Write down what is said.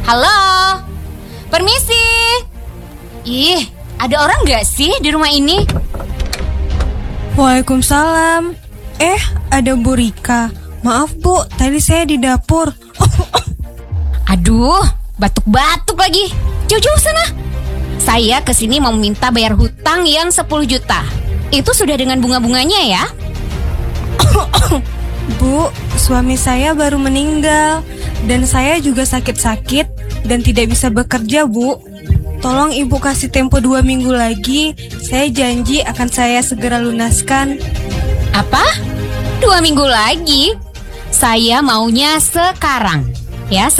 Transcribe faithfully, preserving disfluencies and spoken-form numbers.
Halo, permisi. Ih, ada orang nggak sih di rumah ini? Waalaikumsalam. Eh, ada Bu Rika. Maaf Bu, tadi saya di dapur. Aduh, batuk-batuk lagi. Jauh-jauh sana. Saya kesini mau minta bayar hutang yang sepuluh juta. Itu sudah dengan bunga-bunganya ya? Bu, suami saya baru meninggal. Dan saya juga sakit-sakit dan tidak bisa bekerja, Bu. Tolong Ibu kasih tempo dua minggu lagi. Saya janji akan saya segera lunaskan. Apa? Dua minggu lagi? Saya maunya sekarang. Ya,